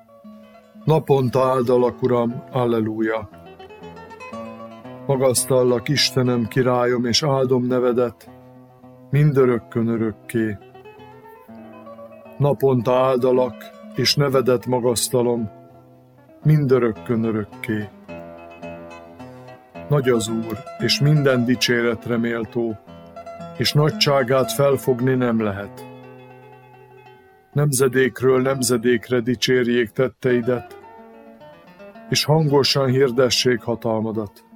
Naponta áldalak, Uram, alleluja! Magasztallak, Istenem, királyom, és áldom nevedet mindörökkön örökké. Naponta áldalak, és nevedet magasztalom mindörökkön örökké. Nagy az Úr, és minden dicséretre méltó, és nagyságát felfogni nem lehet. Nemzedékről nemzedékre dicsérjék tetteidet, és hangosan hirdessék hatalmadat.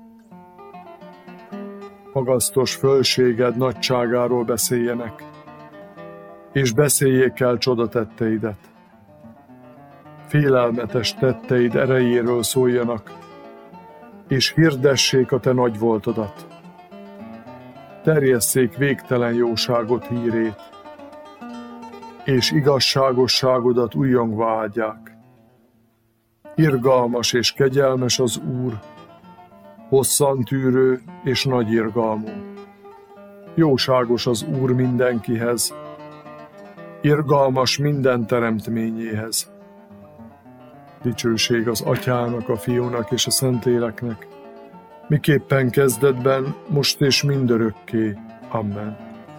Magasztos fölséged nagyságáról beszéljenek, és beszéljék el csodatetteidet. Félelmetes tetteid erejéről szóljanak, és hirdessék a te nagy voltodat. Terjesszék végtelen jóságot hírét, és igazságosságodat újjongva áldják. Irgalmas és kegyelmes az Úr, hosszantűrő és nagy irgalmú. Jóságos az Úr mindenkihez, irgalmas minden teremtményéhez. Dicsőség az Atyának, a Fiúnak és a Szentléleknek, miképpen kezdetben, most és mindörökké. Amen.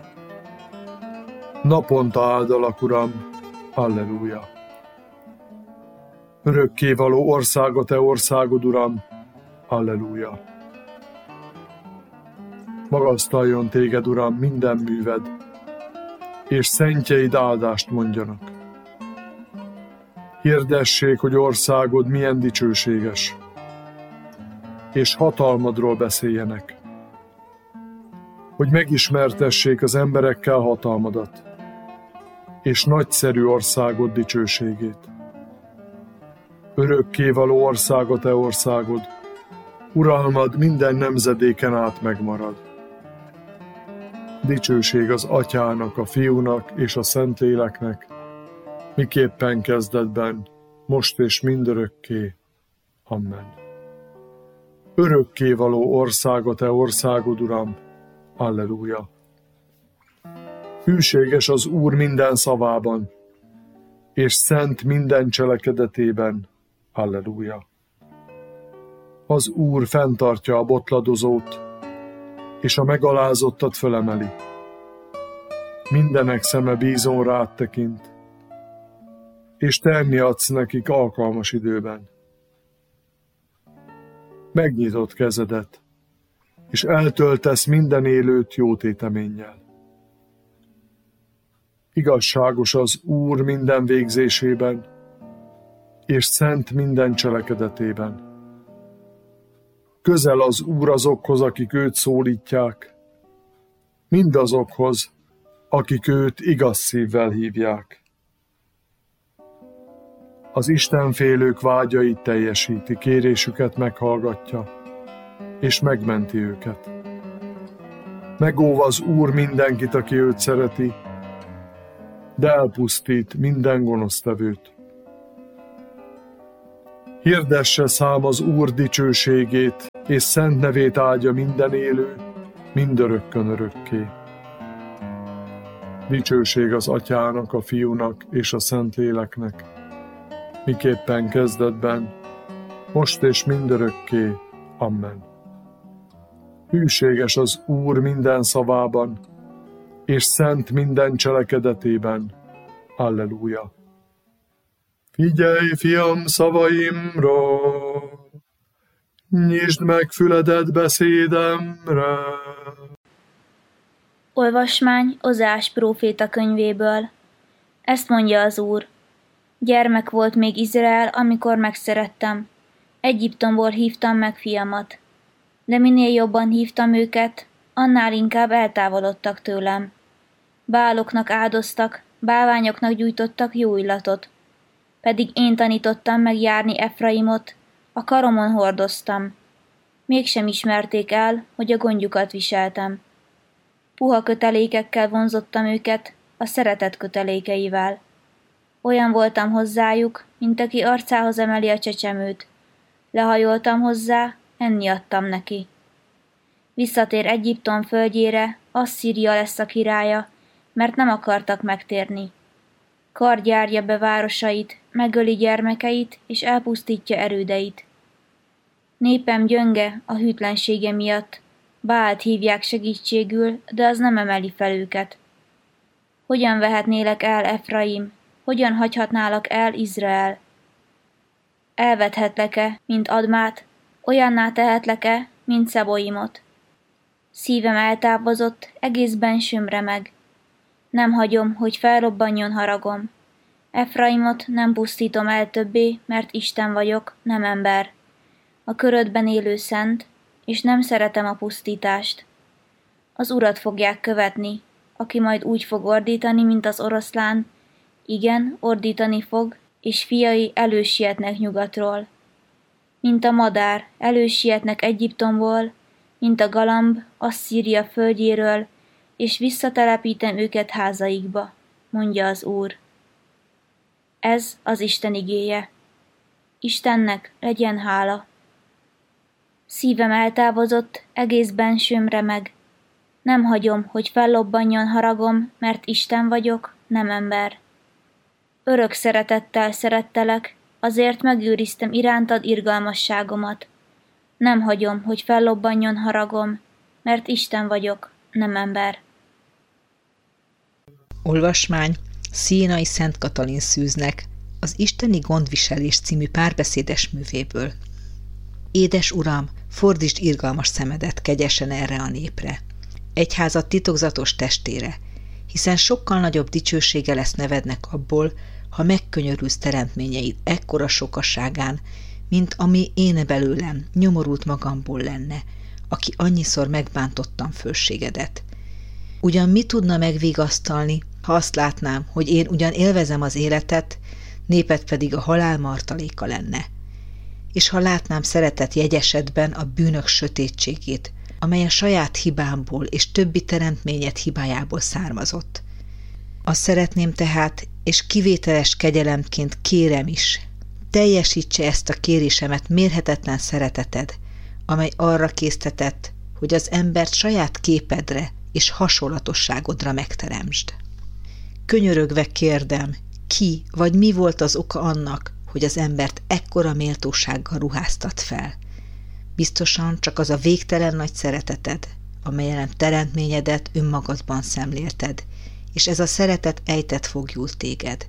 Naponta áldalak, Uram, alleluja! Örökkévaló ország a te országod, Uram, alleluja! Magasztaljon téged, Uram, minden műved, és szentjeid áldást mondjanak. Hirdessék, hogy országod milyen dicsőséges, és hatalmadról beszéljenek, hogy megismertessék az emberekkel hatalmadat, és nagyszerű országod dicsőségét. Örökkévaló ország a te országod, uralmad minden nemzedéken át megmarad. Dicsőség az Atyának, a Fiúnak és a Szentléleknek, miképpen kezdetben, most és mindörökké. Amen. Örökkévaló ország a te országod, Uram, alleluja! Hűséges az Úr minden szavában, és szent minden cselekedetében, alleluja! Az Úr fenntartja a botladozót, és a megalázottat fölemeli. Mindenek szeme bízón rád tekint, és tenni adsz nekik alkalmas időben. Megnyitod kezedet, és eltöltesz minden élőt jó téteménnyel. Igazságos az Úr minden végzésében, és szent minden cselekedetében. Közel az Úr azokhoz, akik őt szólítják, mindazokhoz, akik őt igaz szívvel hívják. Az istenfélők vágyait teljesíti, kérésüket meghallgatja, és megmenti őket. Megóv az Úr mindenkit, aki őt szereti, de elpusztít minden gonosztevőt. Hirdesse szám az Úr dicsőségét, és szent nevét áldja minden élő, mindörökkön örökké. Dicsőség az Atyának, a Fiúnak és a Szentléleknek, miképpen kezdetben, most és mindörökké. Amen. Hűséges az Úr minden szavában, és szent minden cselekedetében. Alleluja! Figyelj, fiam, szavaimra, nyisd meg füledet beszédemre. Olvasmány Ozás próféta könyvéből. Ezt mondja az Úr: gyermek volt még Izrael, amikor megszerettem. Egyiptomból hívtam meg fiamat. De minél jobban hívtam őket, annál inkább eltávolodtak tőlem. Báloknak áldoztak, bálványoknak gyújtottak jó illatot. Pedig én tanítottam meg járni Efraimot, a karomon hordoztam. Mégsem ismerték el, hogy a gondjukat viseltem. Puha kötelékekkel vonzottam őket, a szeretet kötelékeivel. Olyan voltam hozzájuk, mint aki arcához emeli a csecsemőt. Lehajoltam hozzá, enni adtam neki. Visszatér Egyiptom földjére, Asszíria lesz a királya, mert nem akartak megtérni. Kard járja be városait, megöli gyermekeit, és elpusztítja erődeit. Népem gyönge a hűtlensége miatt, Báalt hívják segítségül, de az nem emeli fel őket. Hogyan vehetnélek el, Efraim? Hogyan hagyhatnálak el, Izrael? Elvethetlek-e, mint Admát, olyanná tehetlek-e, mint Szeboimot? Szívem eltávozott, egész bensőm remeg. Nem hagyom, hogy felrobbanjon haragom. Efraimot nem pusztítom el többé, mert Isten vagyok, nem ember. A körödben élő szent, és nem szeretem a pusztítást. Az Urat fogják követni, aki majd úgy fog ordítani, mint az oroszlán. Igen, ordítani fog, és fiai elősietnek nyugatról. Mint a madár, elősietnek Egyiptomból, mint a galamb Asszíria földjéről, és visszatelepítem őket házaikba, mondja az Úr. Ez az Isten igéje. Istennek legyen hála. Szívem eltávozott, egész bensőm remeg. Nem hagyom, hogy fellobbanjon haragom, mert Isten vagyok, nem ember. Örök szeretettel szerettelek, azért megőriztem irántad irgalmasságomat. Nem hagyom, hogy fellobbanjon haragom, mert Isten vagyok, nem ember. Olvasmány Szienai Szent Katalin Szűznek az Isteni gondviselés című párbeszédes művéből. Édes Uram, fordítsd irgalmas szemedet kegyesen erre a népre, egyházad titokzatos testére, hiszen sokkal nagyobb dicsősége lesz nevednek abból, ha megkönyörülsz teremtményeid ekkora sokasságán, mint ami én belőlem, nyomorult magamból lenne, aki annyiszor megbántottam fölségedet. Ugyan mi tudna megvigasztalni, ha azt látnám, hogy én ugyan élvezem az életet, néped pedig a halál martaléka lenne. És ha látnám szeretet jegyesedben a bűnök sötétségét, amely a saját hibámból és többi teremtményed hibájából származott. Azt szeretném tehát, és kivételes kegyelemként kérem is, teljesítse ezt a kérésemet mérhetetlen szereteted, amely arra késztetett, hogy az embert saját képedre és hasonlatosságodra megteremtsd. Könyörögve kérdem, ki vagy mi volt az oka annak, hogy az embert ekkora méltósággal ruháztat fel? Biztosan csak az a végtelen nagy szereteted, amelyen teremtményedet önmagadban szemlélted, és ez a szeretet ejtett fogjul téged.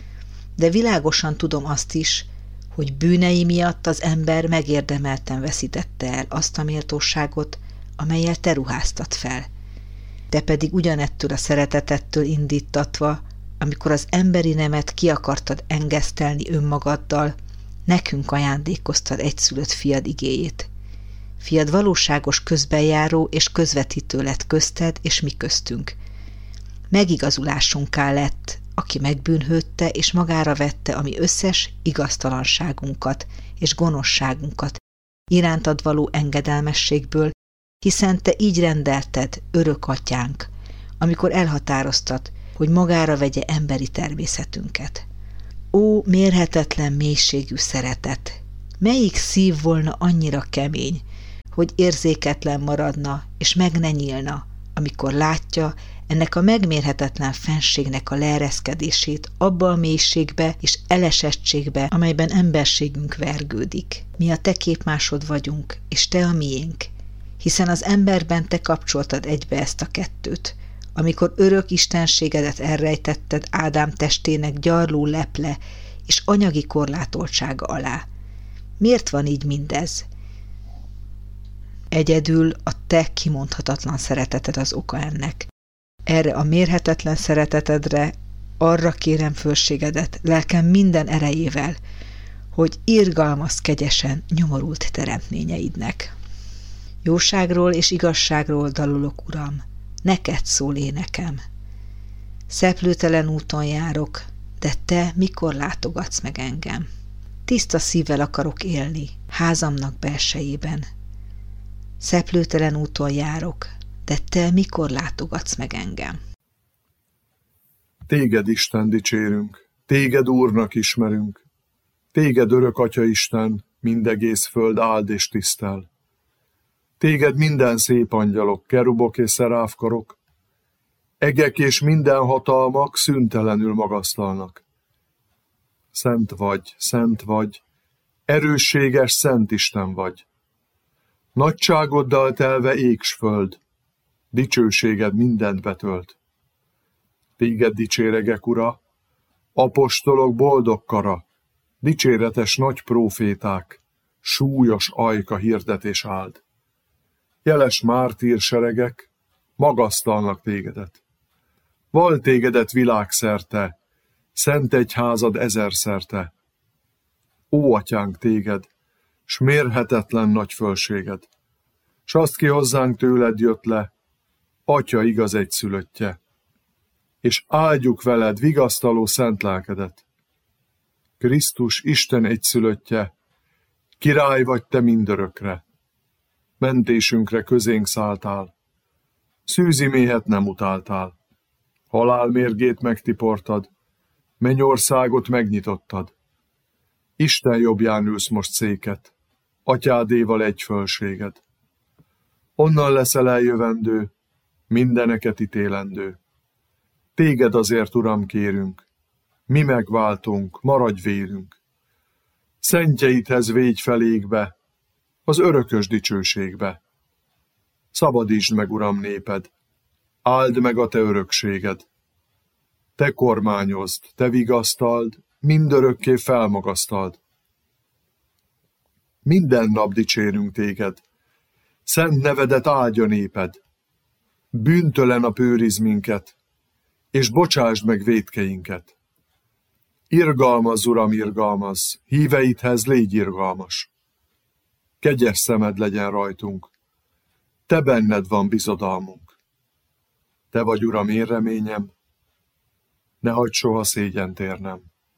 De világosan tudom azt is, hogy bűnei miatt az ember megérdemelten veszítette el azt a méltóságot, amellyel te ruháztat fel. Te pedig ugyanettől a szeretetettől indítatva, amikor az emberi nemet ki akartad engesztelni önmagaddal, nekünk ajándékoztad egyszülött fiad igéjét. Fiad valóságos közbenjáró és közvetítő lett közted és mi köztünk. Megigazulásunká lett, aki megbűnhődte és magára vette a mi összes igaztalanságunkat és gonoszságunkat irántad való engedelmességből, hiszen te így rendelted, örök atyánk, amikor elhatároztad, hogy magára vegye emberi természetünket. Ó, mérhetetlen mélységű szeretet! Melyik szív volna annyira kemény, hogy érzéketlen maradna és meg ne nyílna, amikor látja ennek a megmérhetetlen fenségnek a leereszkedését abba a mélységbe és elesettségbe, amelyben emberségünk vergődik. Mi a te képmásod vagyunk, és te a miénk, hiszen az emberben te kapcsoltad egybe ezt a kettőt, amikor örök istenségedet elrejtetted Ádám testének gyarló leple és anyagi korlátoltsága alá. Miért van így mindez? Egyedül a te kimondhatatlan szereteted az oka ennek. Erre a mérhetetlen szeretetedre arra kérem fölségedet lelkem minden erejével, hogy irgalmazz kegyesen nyomorult teremtményeidnek. Jóságról és igazságról dalolok, Uram, neked szól énekem. Szeplőtelen úton járok, de te mikor látogatsz meg engem? Tiszta szívvel akarok élni, házamnak belsejében. Szeplőtelen úton járok, de te mikor látogatsz meg engem? Téged, Isten, dicsérünk, téged Úrnak ismerünk. Téged, örök Atya Isten, mindegész föld áld és tisztel. Téged minden szép angyalok, kerubok és szeráfkarok, egek és minden hatalmak szüntelenül magasztalnak. Szent vagy, erősséges Szent Isten vagy. Nagyságoddal telve ég s föld, dicsőséged mindent betölt. Téged dicséregek, Ura, apostolok boldog kara, dicséretes nagy próféták, súlyos ajka hirdetés áld. Jeles mártír seregek magasztalnak tégedet. Val tégedet világszerte, szent egyházad ezerszerte. Ó, atyánk, téged, s mérhetetlen nagy fölséged, s azt ki hozzánk tőled jött le, Atya igaz egyszülöttje, és áldjuk veled vigasztaló szent lelkedet. Krisztus Isten egyszülöttje, király vagy te mindörökre, mentésünkre közénk szálltál, szűzi méhet nem utáltál, halál mérgét megtiportad, mennyországot megnyitottad. Isten jobbján ülsz most széket, atyádéval egy fölséged. Onnan leszel eljövendő, mindeneket ítélendő. Téged azért, Uram, kérünk, mi megváltunk, maradj vérünk. Szentjeidhez végy felégbe, az örökös dicsőségbe. Szabadítsd meg, Uram, néped, áld meg a te örökséged. Te kormányozd, te vigasztald, mindörökké felmagasztald. Minden nap dicsérünk téged, szent nevedet áldja néped. Bűntelen nap őriz minket, és bocsásd meg vétkeinket. Irgalmazz, Uram, irgalmazz, híveidhez légy irgalmas. Kegyes szemed legyen rajtunk, te benned van bizodalmunk. Te vagy, Uram, én reményem, ne hagyd soha szégyent érnem.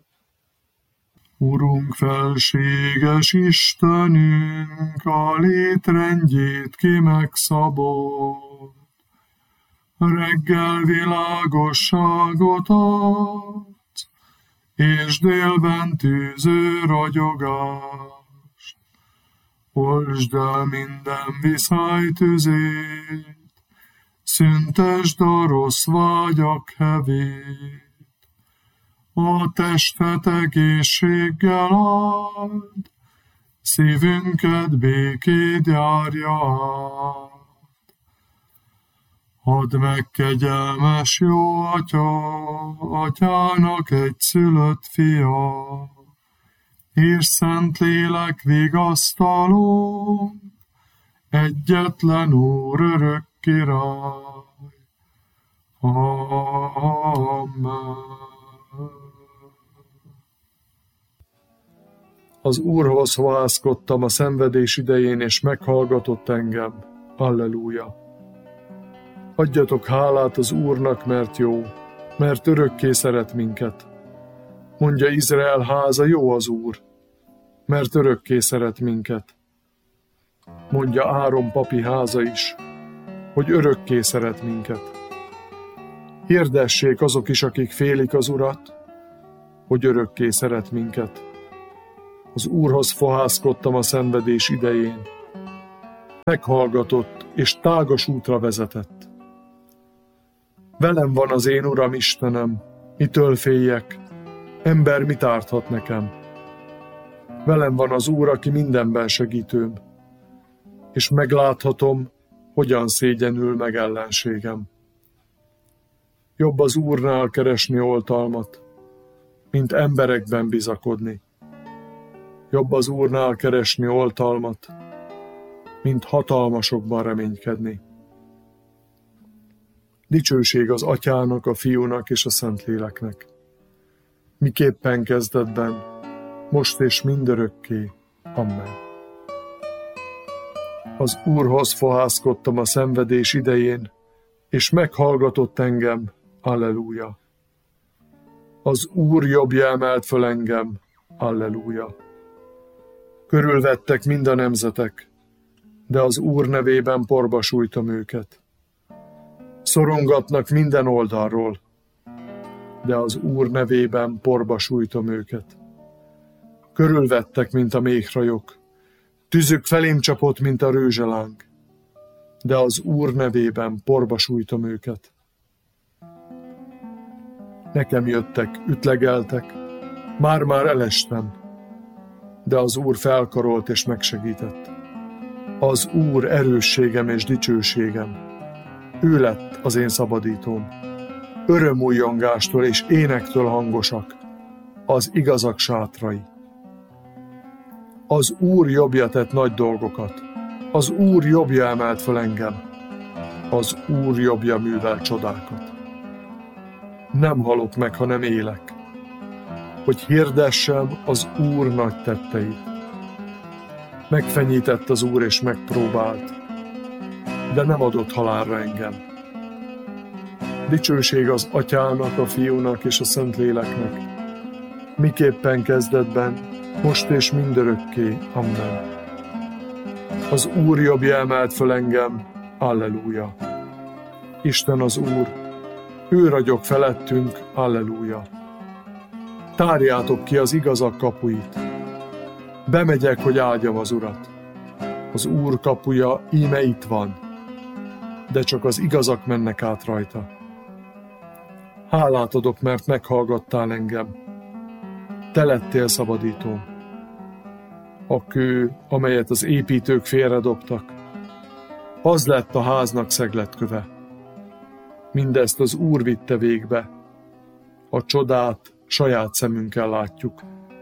Urunk, felséges Istenünk, a létrendjét ki megszabott, reggel világosságot adsz, és délben tűző ragyogást. Oltsd el minden viszály tüzét, szüntesd a rossz vágyak hevét. A testet egészséggel áld, szívünket békét járja át. Add meg, kegyelmes jó Atya, Atyának egyszülött fia, és Szentlélek vigasztaló, egyetlen Úr, örök király. Amen. Az Úrhoz fohászkodtam a szenvedés idején, és meghallgatott engem. Alleluja! Adjatok hálát az Úrnak, mert jó, mert örökké szeret minket. Mondja Izrael háza, jó az Úr, mert örökké szeret minket. Mondja Áron papi háza is, hogy örökké szeret minket. Hirdessék azok is, akik félik az Urat, hogy örökké szeret minket. Az Úrhoz fohászkodtam a szenvedés idején. Meghallgatott és tágas útra vezetett. Velem van az én Uram Istenem, mitől féljek, ember mit árthat nekem? Velem van az Úr, aki mindenben segítőm, és megláthatom, hogyan szégyenül meg ellenségem. Jobb az Úrnál keresni oltalmat, mint emberekben bizakodni. Jobb az Úrnál keresni oltalmat, mint hatalmasokban reménykedni. Dicsőség az Atyának, a Fiúnak és a Szentléleknek, miképpen kezdetben, most és mindörökké. Amen. Az Úrhoz fohászkodtam a szenvedés idején, és meghallgatott engem. Alleluja. Az Úr jobbja emelt föl engem. Alleluja. Körülvettek mind a nemzetek, de az Úr nevében porba sújtom őket. Szorongatnak minden oldalról, de az Úr nevében porba sújtom őket. Körülvettek, mint a méhrajok, tüzük felém csapott, mint a rőzseláng, de az Úr nevében porba sújtom őket. Nekem jöttek, ütlegeltek, már-már elestem, de az Úr felkarolt és megsegített. Az Úr erősségem és dicsőségem. Ő lett az én szabadítóm. Örömújjongástól és énektől hangosak az igazak sátrai. Az Úr jobbja tett nagy dolgokat. Az Úr jobbja emelt fel engem. Az Úr jobbja művel csodákat. Nem halok meg, hanem élek, hogy hirdessem az Úr nagy tetteit. Megfenyített az Úr és megpróbált, de nem adott halálra engem. Dicsőség az Atyának, a Fiúnak és a Szentléleknek, miképpen kezdetben, most és mindörökké. Amen. Az Úr jobbja emelt föl engem, Alleluja. Isten az Úr, ő ragyog felettünk, Alleluja. Tárjátok ki az igazak kapuit. Bemegyek, hogy áldjam az Urat. Az Úr kapuja íme itt van, de csak az igazak mennek át rajta. Hálát adok, mert meghallgattál engem. Te lettél szabadítóm. A kő, amelyet az építők félredobtak, az lett a háznak szegletköve. Mindezt az Úr vitte végbe. A csodát saját szemünkkel látjuk.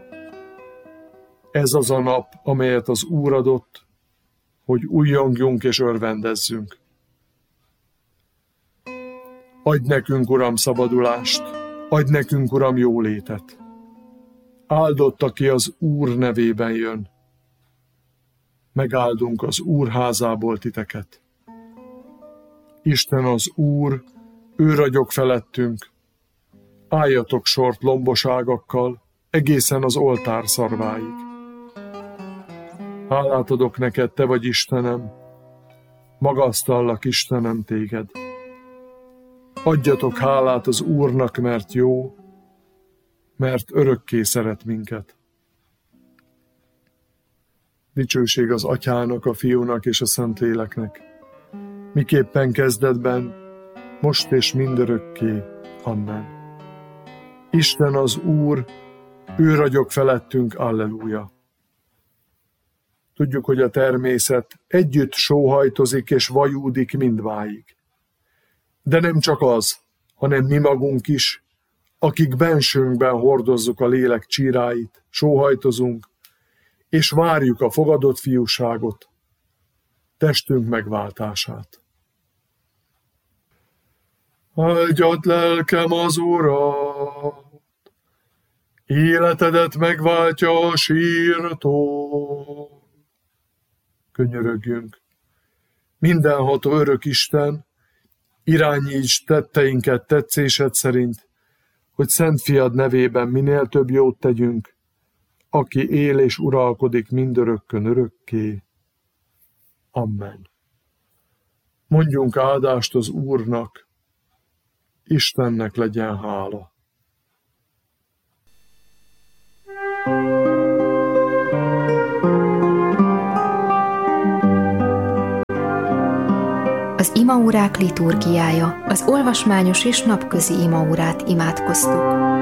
Ez az a nap, amelyet az Úr adott, hogy újjongjunk és örvendezzünk. Adj nekünk, Uram, szabadulást, adj nekünk, Uram, jólétet. Áldott, aki az Úr nevében jön. Megáldunk az Úr házából titeket. Isten az Úr, ő ragyog felettünk. Álljatok sort lomboságakkal, egészen az oltár szarváig. Hálát adok neked, te vagy Istenem, magasztallak, Istenem, téged. Adjatok hálát az Úrnak, mert jó, mert örökké szeret minket. Dicsőség az Atyának, a Fiúnak és a Szentléleknek, miképpen kezdetben, most és mindörökké. Amen. Isten az Úr, ő ragyog felettünk, Alleluja. Tudjuk, hogy a természet együtt sóhajtozik és vajúdik mindváig. De nem csak az, hanem mi magunk is, akik bensőnkben hordozzuk a lélek csíráit, sóhajtozunk, és várjuk a fogadott fiúságot, testünk megváltását. Áldjad lelkem az Urat, életedet megváltja a sírtól. Könyörögjünk. Mindenható örök Isten, irányíts tetteinket tetszésed szerint, hogy Szent Fiad nevében minél több jót tegyünk, aki él és uralkodik mindörökkön örökké. Amen. Mondjunk áldást az Úrnak, Istennek legyen hála. Az imaórák liturgiája, az olvasmányos és napközi imaórát imádkoztuk.